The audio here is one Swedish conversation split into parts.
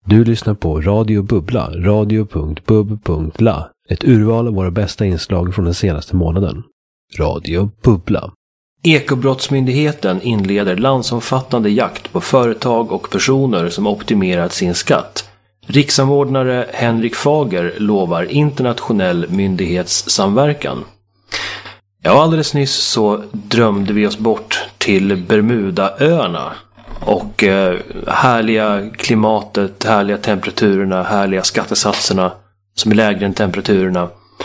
Du lyssnar på Radio Bubbla, radio.bub.la. Ett urval av våra bästa inslag från den senaste månaden. Radio Bubbla. Ekobrottsmyndigheten inleder landsomfattande jakt på företag och personer som optimerat sin skatt. Rikssamordnare Henrik Fager lovar internationell myndighetssamverkan. Ja, alldeles nyss så drömde vi oss bort till Bermudaöarna. Och härliga klimatet, härliga temperaturerna, härliga skattesatserna som är lägre än temperaturerna.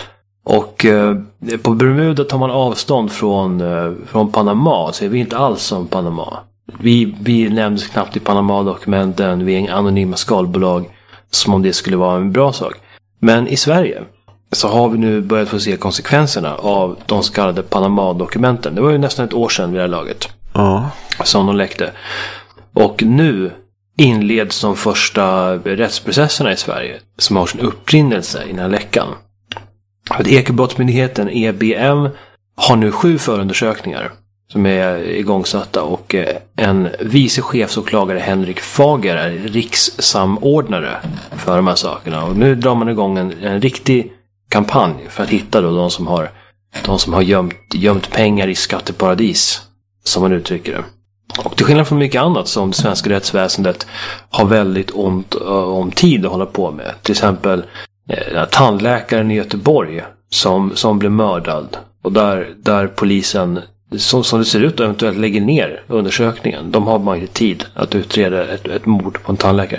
Och på Bermuda tar man avstånd från Panama, så är vi inte alls som Panama. Vi nämns knappt i Panama-dokumenten, vi är anonyma skalbolag, som om det skulle vara en bra sak. Men i Sverige så har vi nu börjat få se konsekvenserna av de så kallade Panama-dokumenten. Det var ju nästan ett år sedan vid det här laget. Ja. Som de läckte. Och nu inleds de första rättsprocesserna i Sverige som har sin upprinnelse i den här läckan. Ekobrottsmyndigheten EBM har nu 7 förundersökningar som är igångsatta, och en vice chefsåklagare Henrik Fager är rikssamordnare för de här sakerna. Och nu drar man igång en riktig kampanj för att hitta då de som har gömt pengar i skatteparadis, som man uttrycker det. Och till skillnad från mycket annat som det svenska rättsväsendet har väldigt ont om tid att hålla på med. Till exempel tandläkaren i Göteborg som blev mördad. Och där polisen, som det ser ut, eventuellt lägger ner undersökningen. De har bara inte tid att utreda ett mord på en tandläkare.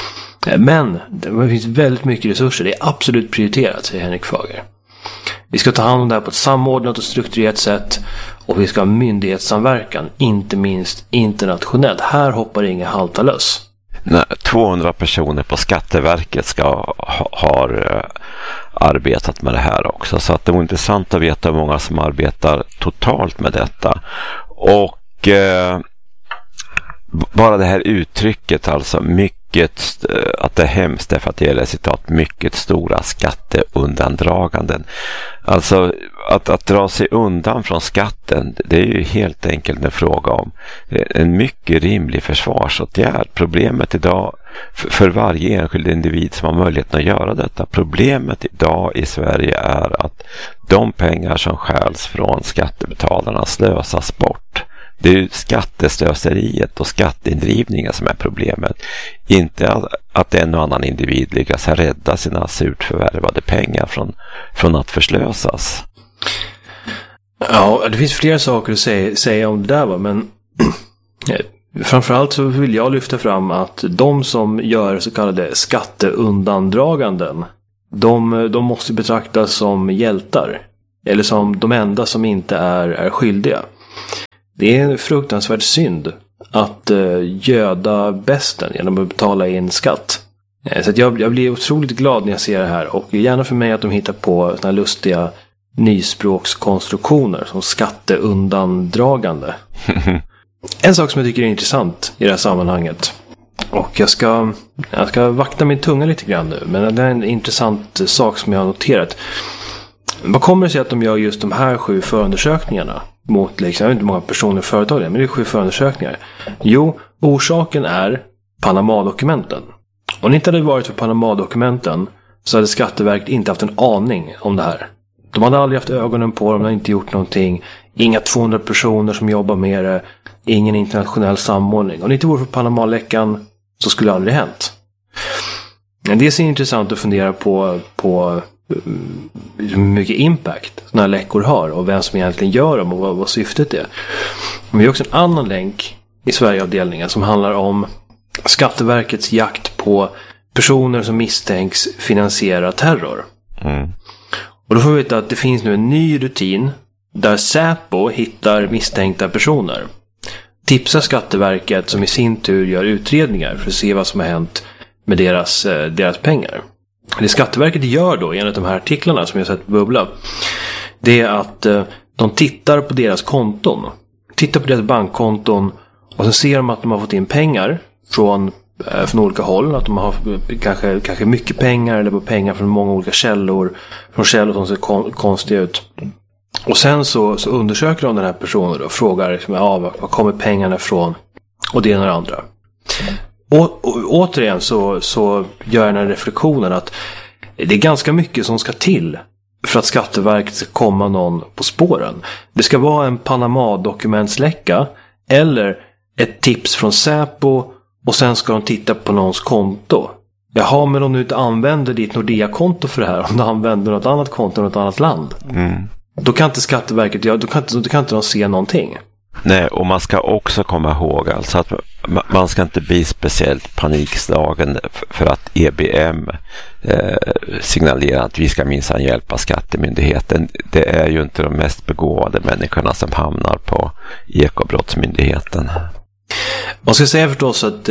Men det finns väldigt mycket resurser. Det är absolut prioriterat, säger Henrik Fager. Vi ska ta hand om det här på ett samordnat och strukturerat sätt. Och vi ska ha myndighetssamverkan, inte minst internationellt. Här hoppar inga halta lös. 200 personer på Skatteverket har arbetat med det här också. Så att det var intressant att veta hur många som arbetar totalt med detta. Och bara det här uttrycket, alltså att det är hemskt därför att det gäller citat mycket stora skatteundandraganden. Alltså att dra sig undan från skatten, det är ju helt enkelt en fråga om en mycket rimlig försvarsåtgärd. Problemet idag för varje enskild individ som har möjligheten att göra detta, problemet idag i Sverige är att de pengar som stjäls från skattebetalarna slösas bort. Det är ju skatteslöseriet och skatteindrivningen som är problemet. Inte att en och annan individ lyckas rädda sina surt förvärvade pengar från att förslösas. Ja, det finns flera saker att säga om det där, va? Men framförallt så vill jag lyfta fram att de som gör så kallade skatteundandraganden, de måste betraktas som hjältar. Eller som de enda som inte är skyldiga. Det är en fruktansvärd synd att göda besten genom att betala in skatt. Så att jag blir otroligt glad när jag ser det här. Och gärna för mig att de hittar på såna lustiga nyspråkskonstruktioner som skatteundandragande. En sak som jag tycker är intressant i det här sammanhanget. Och jag ska vakta min tunga lite grann nu. Men det är en intressant sak som jag har noterat. Vad kommer det sig att de gör just de här 7 förundersökningarna? Mot liksom, jag vet inte hur många personer och företag det är, men det är 7 förundersökningar. Jo, orsaken är Panama-dokumenten. Om det inte hade varit för Panama-dokumenten så hade Skatteverket inte haft en aning om det här. De hade aldrig haft ögonen på dem, de hade inte gjort någonting. Inga 200 personer som jobbar med det. Ingen internationell samordning. Om det inte vore för Panama-läckan så skulle det aldrig hänt. Men det är så intressant att fundera på hur mycket impact sådana här läckor har och vem som egentligen gör dem och vad syftet är. Men vi har också en annan länk i Sverigeavdelningen som handlar om Skatteverkets jakt på personer som misstänks finansiera terror. Och då får vi veta att det finns nu en ny rutin där Säpo hittar misstänkta personer. Tipsar Skatteverket som i sin tur gör utredningar för att se vad som har hänt med deras pengar. Det Skatteverket gör då, enligt de här artiklarna som jag sett på Bubbla, det är att de tittar på deras konton. Tittar på deras bankkonton och så ser de att de har fått in pengar från olika håll. Att de har kanske mycket pengar eller pengar från många olika källor. Från källor som ser konstiga ut. Och sen så undersöker de den här personen och frågar liksom, var kommer pengarna ifrån? Och det ena och det andra. återigen så gör jag den här reflektionen att det är ganska mycket som ska till för att Skatteverket ska komma någon på spåren. Det ska vara en Panama-dokumentsläcka eller ett tips från Säpo och sen ska de titta på någons konto. Jaha, men om du inte använder ditt Nordea-konto för det här, om du använder något annat konto i något annat land, då kan inte Skatteverket, då kan inte de se någonting. Nej, och man ska också komma ihåg alltså att man ska inte bli speciellt panikslagen för att EBM signalerar att vi ska minsann hjälpa skattemyndigheten. Det är ju inte de mest begåvade människorna som hamnar på ekobrottsmyndigheten. Man ska säga förstås att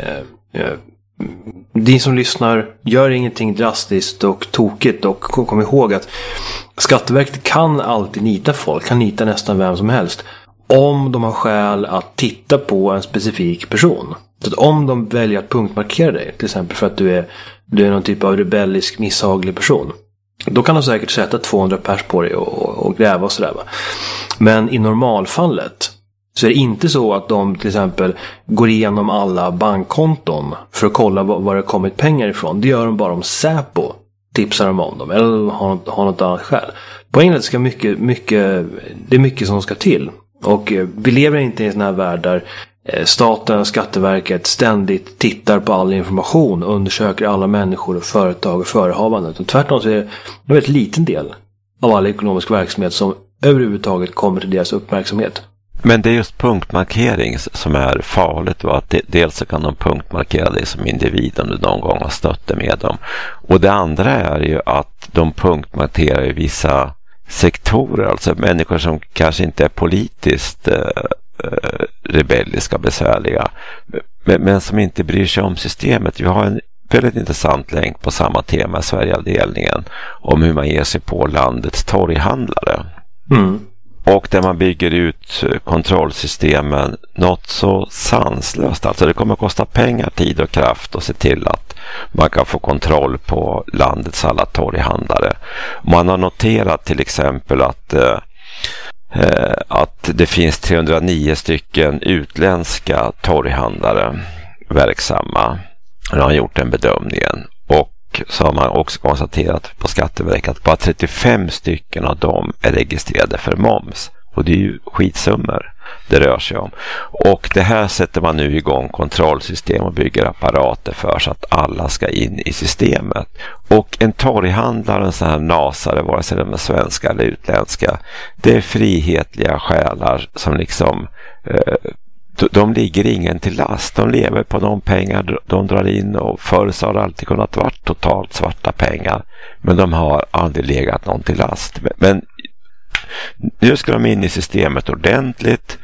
de som lyssnar gör ingenting drastiskt och tokigt, och kom ihåg att Skatteverket kan alltid nita folk, kan nita nästan vem som helst om de har skäl att titta på en specifik person. Så att om de väljer att punktmarkera dig, till exempel för att du är någon typ av rebellisk, misshaglig person, då kan de säkert sätta 200 pers på dig och gräva och sådär, va? Men i normalfallet så är det inte så att de till exempel går igenom alla bankkonton för att kolla var det kommit pengar ifrån. Det gör de bara om Säpo tipsar dem om dem eller har något annat skäl. Poängen är att det är mycket som ska till. Och vi lever inte i en sån här värld där staten och Skatteverket ständigt tittar på all information och undersöker alla människor och företag och förehavanden. Och tvärtom så är det en väldigt liten del av all ekonomisk verksamhet som överhuvudtaget kommer till deras uppmärksamhet. Men det är just punktmarkering som är farligt. Va? Att dels så kan de punktmarkera dig som individ om du någon gång har stött det med dem. Och det andra är ju att de punktmarkerar i vissa sektorer, alltså människor som kanske inte är politiskt rebelliska och besvärliga, men som inte bryr sig om systemet. Vi har en väldigt intressant länk på samma tema i Sverigeavdelningen om hur man ger sig på landets torghandlare. Och där man bygger ut kontrollsystemen något så sanslöst. Alltså det kommer att kosta pengar, tid och kraft att se till att man kan få kontroll på landets alla torghandlare. Man har noterat till exempel att det finns 309 stycken utländska torghandlare verksamma. Man har gjort den bedömningen. Och så har man också konstaterat på Skatteverket att bara 35 stycken av dem är registrerade för moms. Och det är ju skitsummor det rör sig om. Och det här sätter man nu igång kontrollsystem och bygger apparater för så att alla ska in i systemet. Och en torghandlare, en sån här nasare, vare sig de är svenska eller utländska, det är frihetliga själar som liksom de ligger ingen till last. De lever på de pengar de drar in, och förr så har det alltid kunnat vara totalt svarta pengar. Men de har aldrig legat någon till last. Men nu ska de in i systemet ordentligt.